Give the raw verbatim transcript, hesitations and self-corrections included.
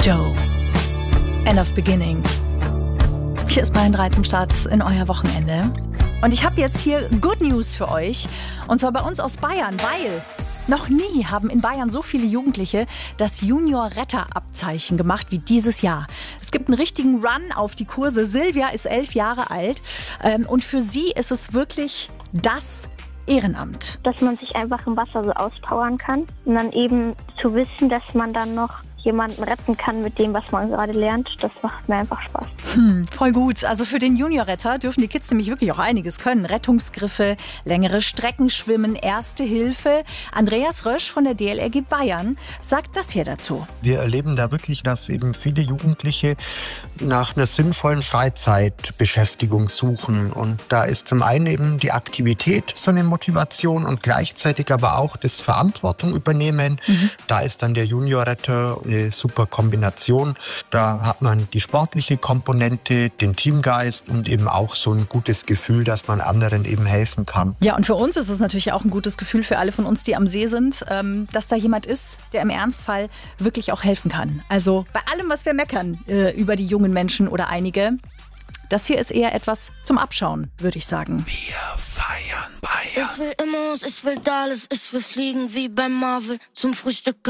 Joe. End of Beginning. Hier ist Bayern drei zum Start in euer Wochenende. Und ich habe jetzt hier Good News für euch. Und zwar bei uns aus Bayern, weil noch nie haben in Bayern so viele Jugendliche das Junior-Retter-Abzeichen gemacht wie dieses Jahr. Es gibt einen richtigen Run auf die Kurse. Silvia ist elf Jahre alt und für sie ist es wirklich das Ehrenamt. Dass man sich einfach im Wasser so auspowern kann und dann eben zu wissen, dass man dann noch jemanden retten kann mit dem, was man gerade lernt, das macht mir einfach Spaß. Hm, voll gut. Also für den Juniorretter dürfen die Kids nämlich wirklich auch einiges können. Rettungsgriffe, längere Strecken schwimmen, Erste Hilfe. Andreas Rösch von der D L R G Bayern sagt das hier dazu. Wir erleben da wirklich, dass eben viele Jugendliche nach einer sinnvollen Freizeitbeschäftigung suchen. Und da ist zum einen eben die Aktivität so eine Motivation und gleichzeitig aber auch das Verantwortung übernehmen. Mhm. Da ist dann der Juniorretter eine super Kombination. Da hat man die sportliche Komponente, den Teamgeist und eben auch so ein gutes Gefühl, dass man anderen eben helfen kann. Ja, und für uns ist es natürlich auch ein gutes Gefühl, für alle von uns, die am See sind, dass da jemand ist, der im Ernstfall wirklich auch helfen kann. Also bei allem, was wir meckern äh, über die jungen Menschen oder einige, das hier ist eher etwas zum Abschauen, würde ich sagen. Wir feiern Bayern. Ich will Immos, ich will Dallas, ich will fliegen wie beim Marvel zum Frühstück.